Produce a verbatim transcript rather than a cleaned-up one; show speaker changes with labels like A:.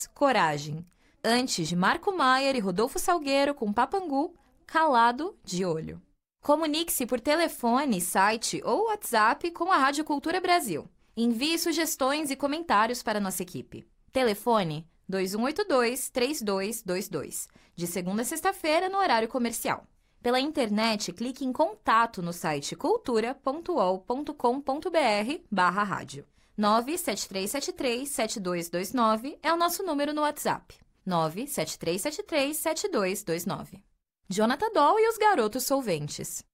A: Coragem. Antes de Marco Maier e Rodolfo Salgueiro com Papangu, Calado de Olho. Comunique-se por telefone, site ou WhatsApp com a Rádio Cultura Brasil. Envie sugestões e comentários para a nossa equipe. Telefone dois um oito dois, três dois dois dois, de segunda a sexta-feira no horário comercial. Pela internet, clique em contato no site cultura ponto u o l ponto com ponto b r barra rádio. nove sete três sete três, sete dois dois nove é o nosso número no WhatsApp. nove sete três sete três, sete dois dois nove. Jonathan Doll e os Garotos Solventes.